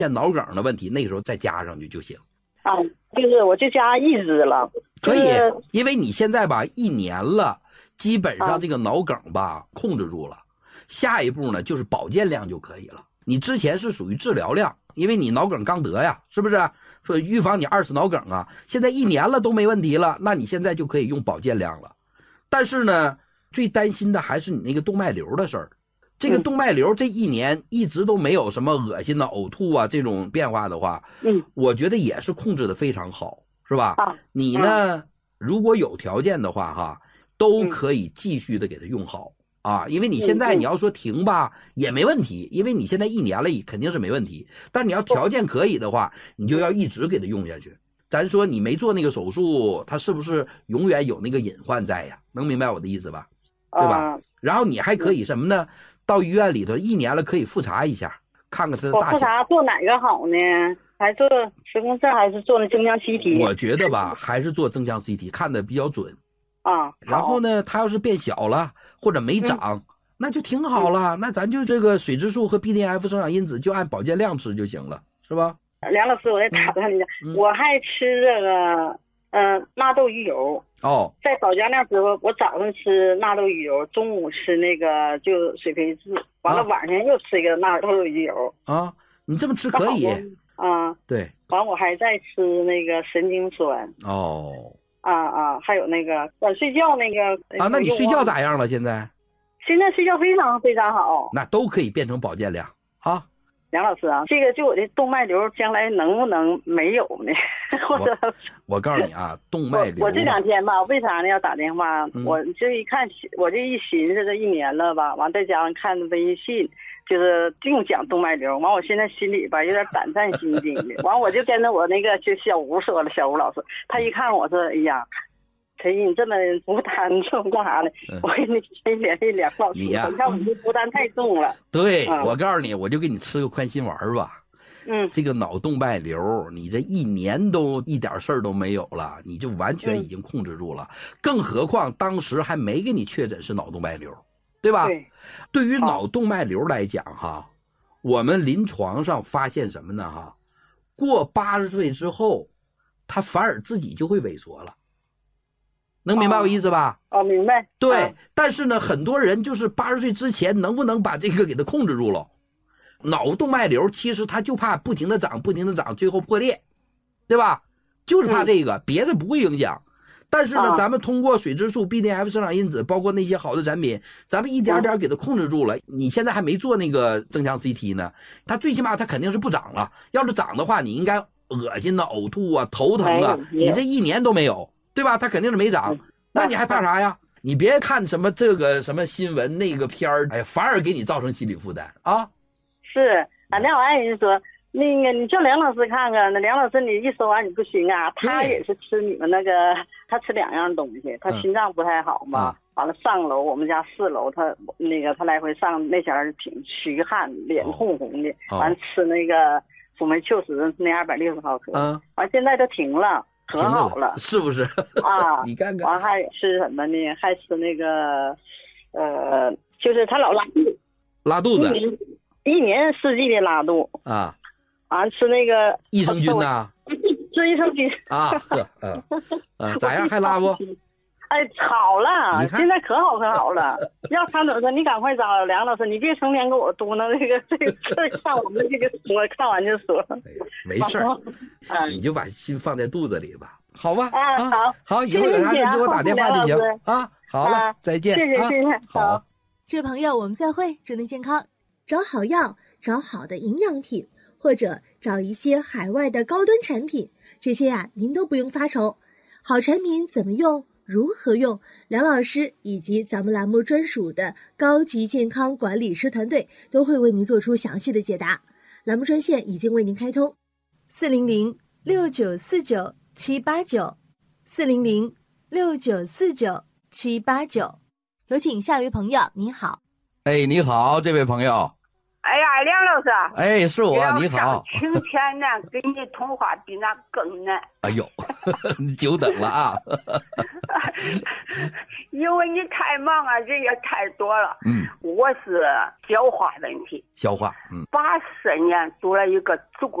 脑梗的问题，那时候再加上去就行。 啊，就是我就加一支了。 可以，因为你现在吧1年了，基本上这个脑梗吧控制住了。下一步呢就是保健量就可以了。你之前是属于治疗量，因为你脑梗刚得呀，是不是？说预防你2次脑梗啊，现在1年了都没问题了，那你现在就可以用保健量了。但是呢，最担心的还是你那个动脉瘤的事儿。这个动脉瘤这1年一直都没有什么恶心的呕吐啊这种变化的话，我觉得也是控制的非常好，是吧？你呢，如果有条件的话哈，都可以继续的给它用好啊，因为你现在你要说停吧也没问题，因为你现在1年了肯定是没问题，但你要条件可以的话，你就要一直给它用下去。咱说你没做那个手术，它是不是永远有那个隐患在呀？能明白我的意思吧？对吧？然后你还可以什么呢？到医院里头1年了，可以复查一下，看看它的大小。 我复查做哪个好呢？还做磁共振还是做那增强 CT？ 我觉得吧，还是做增强 CT 看的比较准。然后呢，它要是变小了或者没长，那就挺好了。那咱就这个水质素和 BDNF 生长因子就按保健量吃就行了，是吧？ 梁老师，我再打断你一下，我还吃这个纳豆鱼油。在保健量时候，我早上吃纳豆鱼油，中午吃那个就水培质，完了晚上又吃一个纳豆鱼油。 你这么吃可以。对。 完我还在吃那个神经酸。还有那个晚睡觉那个。 那你睡觉咋样了？现在睡觉非常非常好。 那都可以变成保健量啊。 梁老师啊，这个就我的动脉瘤将来能不能没有呢？或者我告诉你啊，动脉瘤我这2天吧，为啥呢要打电话？我这一看，我这一寻思，这1年了吧，完再加上看微信，就是净讲动脉瘤，完我现在心里吧有点胆战心惊的。完我就跟着我那个就小吴说了，小吴老师，他一看我说，哎呀。陈毅，你这么不担重干啥呢？我给你联系梁老师。你呀，你看我这负担太重了。 对，我告诉你，我就给你吃个宽心丸吧。这个脑动脉瘤，你这1年都一点事儿都没有了，你就完全已经控制住了。更何况当时还没给你确诊是脑动脉瘤，对吧？对于脑动脉瘤来讲哈，我们临床上发现什么呢哈？过80岁之后，它反而自己就会萎缩了。能明白我意思吧？ 明白。 对，但是呢，很多人就是80岁之前能不能把这个给它控制住了？脑动脉瘤其实它就怕不停的长，不停的长，最后破裂，对吧？就是怕这个，别的不会影响。但是呢，咱们通过水质素、BDNF 生长因子，包括那些好的产品，咱们一点点给它控制住了。你现在还没做那个增强 CT 呢，它最起码它肯定是不长了。要是长的话，你应该恶心啊、呕吐啊、头疼啊，你这1年都没有。对吧？他肯定是没长，那你还怕啥呀？你别看什么这个什么新闻那个片儿，哎，反而给你造成心理负担啊！ 是，那我爱人说，那个你叫梁老师看看，那梁老师你一说完你不行啊，他也是吃你们那个，他吃2样东西，他心脏不太好嘛，完了上楼，我们家4楼，他来回上那前儿挺虚汗，脸红红的，完了吃那个辅酶溴石那260毫克，完现在都停了。可好了， 是不是？你看看， 完还吃什么呢？还吃那个，就是他老拉肚子， 一年四季的拉肚吃那个益生菌呐， 吃益生菌咋样？还拉不？ 好了，现在可好了。要看怎么说，你赶快找梁老师，你别成天给我嘟囔这个看我们这个说，看完就说。 没事儿，你就把心放在肚子里吧，好吧？好，以后有啥事给我打电话就行啊。好了，再见， 谢谢。 好， 这位朋友，我们再会，祝您健康。找好药，找好的营养品，或者找一些海外的高端产品，这些您都不用发愁。好产品怎么用？如何用？梁老师以及咱们栏目专属的高级健康管理师团队都会为您做出详细的解答。栏目专线已经为您开通，400-6949-789，400-6949-789。有请下一位朋友，你好。 你好，这位朋友。 哎呀，梁老师。 哎，是我，你好。 晴天呢，跟你通话比那更难。 哎呦，久等了啊！ 因为你太忙啊，人也太多了。我是消化问题。 消化， 80年读了一个